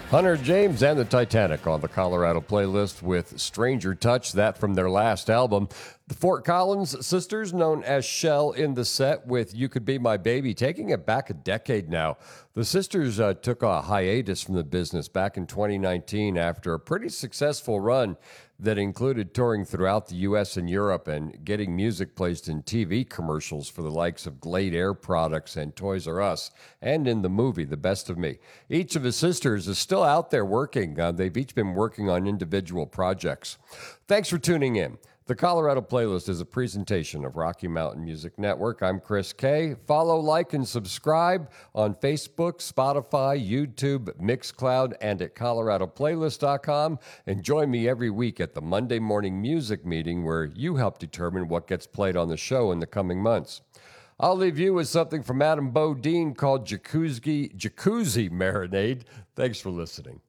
Hunter James and the Titanic on the Colorado playlist with Stranger Touch, that from their last album. The Fort Collins sisters, known as Shell, in the set with You Could Be My Baby, taking it back a decade now. The sisters took a hiatus from the business back in 2019 after a pretty successful run that included touring throughout the U.S. and Europe and getting music placed in TV commercials for the likes of Glade Air Products and Toys R Us, and in the movie The Best of Me. Each of his sisters is still out there working. They've each been working on individual projects. Thanks for tuning in. The Colorado Playlist is a presentation of Rocky Mountain Music Network. I'm Chris Kay. Follow, like, and subscribe on Facebook, Spotify, YouTube, Mixcloud, and at coloradoplaylist.com. And join me every week at the Monday morning music meeting where you help determine what gets played on the show in the coming months. I'll leave you with something from Adam Bodine called Jacuzzi Marinade. Thanks for listening.